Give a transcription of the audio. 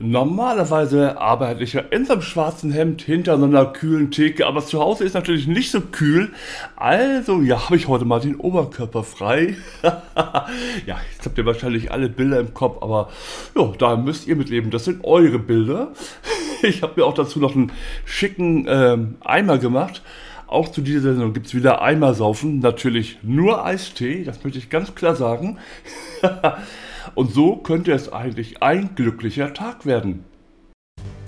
Normalerweise arbeite ich ja in so einem schwarzen Hemd hinter so einer kühlen Theke, aber zu Hause ist natürlich nicht so kühl. Also, ja, habe ich heute mal den Oberkörper frei. Ja, jetzt habt ihr wahrscheinlich alle Bilder im Kopf, aber ja, da müsst ihr mitleben. Das sind eure Bilder. Ich habe mir auch dazu noch einen schicken Eimer gemacht. Auch zu dieser Sendung gibt es wieder Eimersaufen. Natürlich nur Eistee, das möchte ich ganz klar sagen. Und so könnte es eigentlich ein glücklicher Tag werden.